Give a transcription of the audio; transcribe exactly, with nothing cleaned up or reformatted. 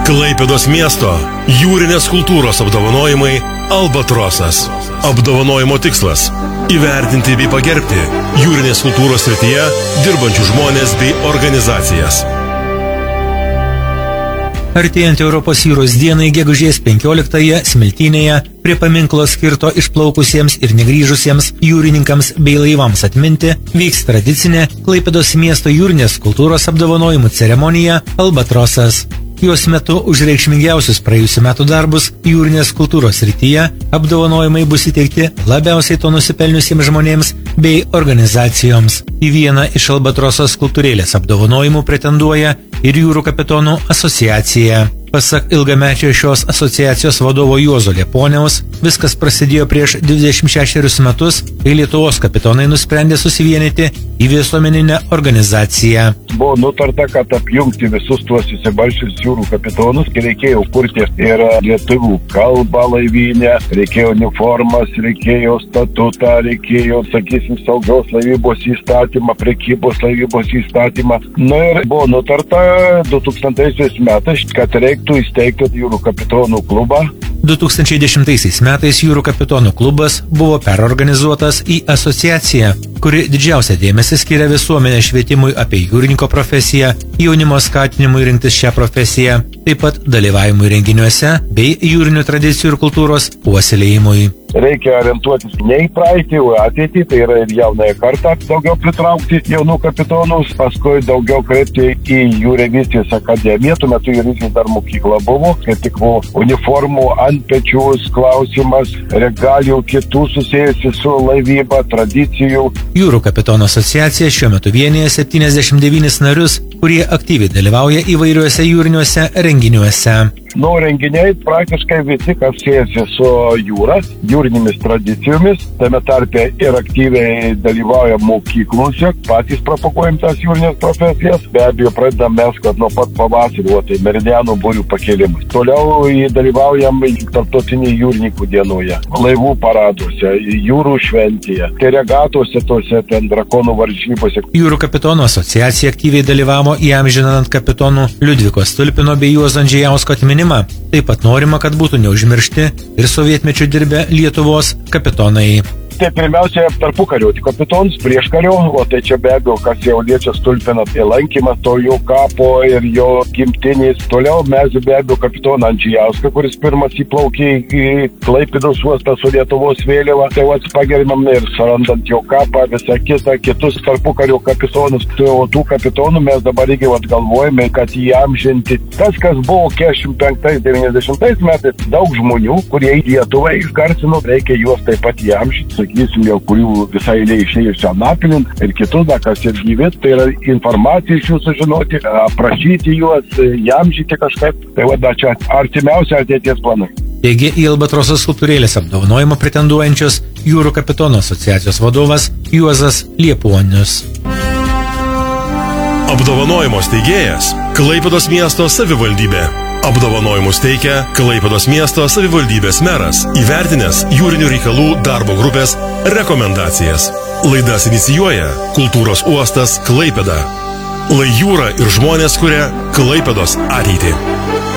Klaipėdos miesto jūrinės kultūros apdovanojimai Albatrosas. Apdovanojimo tikslas – įvertinti bei pagerbti jūrinės kultūros srityje dirbančių žmonės bei organizacijas. Artėjant Europos jūros dienai gegužės penkioliktąją Smiltynėje prie paminklo skirto išplaukusiems ir negrįžusiems jūrininkams bei laivams atminti vyks tradicinė Klaipėdos miesto jūrinės kultūros apdovanojimų ceremonija Albatrosas. Jos metu už reikšmingiausius praėjusių metų darbus jūrinės kultūros srityje apdovanojimai bus įteikti labiausiai to nusipelniusiems žmonėms bei organizacijoms. Į vieną iš Albatrosos skulptūrėlės apdovanojimų pretenduoja ir jūrų kapitonų asociacija. Pasak ilgamečio šios asociacijos vadovo Juozo Lieponiaus, viskas prasidėjo prieš dvidešimt šešerius metus, kai Lietuvos kapitonai nusprendė susivienyti į visuomeninę organizaciją. Buvo nutarta, kad apjungti visus tuos įsibalšius jūrų kapitonus, kai reikėjo kurti ir lietuvių kalbą laivynę, reikėjo uniformas, reikėjo statutą, reikėjo, sakysim, saugios laivybos įstatymą, prekybos laivybos įstatymą. Na ir buvo nutarta du tūkstantaisiais metais, kad reiktų įsteigti jūrų kapitonų klubą. du tūkstančiai dešimtaisiais metais jūrų kapitonų klubas buvo perorganizuotas į asociaciją, kuri didžiausią dėmesį skiria visuomenės švietimui apie jūrininko profesiją, jaunimo skatinimui rinktis šią profesiją, taip pat dalyvavimui renginiuose bei jūrinių tradicijų ir kultūros puoselėjimui. Reikia orientuotis ne į praeitį, o ateitį, tai yra ir jaunąją kartą daugiau pritraukti jaunų kapitonus, paskui daugiau kreipti į jūreivystės akademiją, tuo metu jūreivystės dar mokykla buvo, kai tik buvo uniformų antpečius klausimas, regalijų kitų susijusių su laivyba, tradicijų. Jūrų kapitonų asociacija šiuo metu vienyje septyniasdešimt devynis narius, kurie aktyviai dalyvauja įvairiuose jūriniuose renginiuose. Nu, renginiai praktiškai visi, kas siejasi su jūra, jūrinėmis tradicijomis, tame tarpe ir aktyviai dalyvauja mokyklose, patys propaguojam tas jūrinės profesijas, be abejo pradedam mes, kad nuo pat pavasario, tai meridianų būrių pakėlimas. Toliau dalyvaujam tarptautinėje jūrininkų dienoje, laivų paraduose, jūrų šventėje, tai regatose tose ten drakonų varžybose. Jūrų kapitonų asociacija aktyviai dalyvavo įamžinant kapitonų Liudviko Stulpino bei Juozo Andžejausko atminimą. Taip pat norima, kad būtų neužmiršti ir sovietmečiu dirbę Lietuvos kapitonai. Tai pirmiausia tarpukario kapitonus, prieškario, o tai čia be abejo, kas jau liečia Stulpiną, tai lankymas to jo kapo ir jo gimtinės. Toliau mes be abejo kapitoną Andžejauską, kuris pirmas įplaukė į Klaipėdos uostą su Lietuvos vėliava, tai vats pagerimam ir surandant jo kapą, visą kitą, kitus tarpukario kapitonus. Tai o tų kapitonų mes dabar irgi galvojame, kad įamžinti. Tas, kas buvo keturiasdešimt penktais devyniasdešimtais metais, daug žmonių, kurie į Lietuvą išgarsino, reikia juos taip pat įamžinti. Sakysim, jau kurių visai eilė išėjusi anapilin ir kitus, da, kas ir gyvėt, tai yra informacija iš jų sužinoti, aprašyti juos, įamžyti kažkaip, tai vada čia artimiausia ateities planai. Teigė į Albatrosos skulptūrėlės apdovanojimą pretenduojančios Jūrų kapitonų asociacijos vadovas Juozas Lieponius. Apdovanojimo steigėjas Klaipėdos miesto savivaldybė. Apdovanojimus teikia Klaipėdos miesto savivaldybės meras, įvertinęs jūrinių reikalų darbo grupės rekomendacijas. Laidas inicijuoja Kultūros uostas Klaipėda. Lai jūra ir žmonės kuria Klaipėdos ateitį.